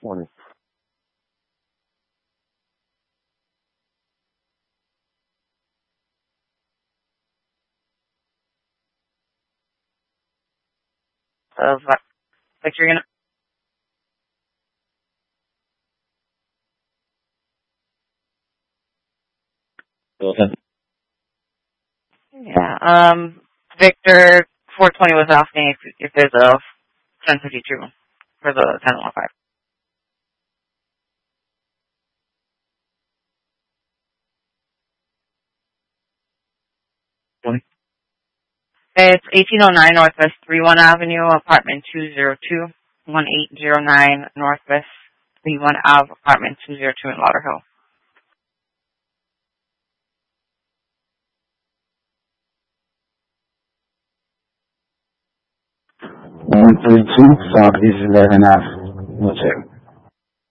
420. Like you're gonna. Yeah. Victor 420 was asking if there's a 1052 for the 1015. It's 1809 Northwest 31 Avenue, apartment 202, 1809 Northwest 31 Ave, apartment 202 in Lauderhill. 132 Southeast 11 Ave. We'll check.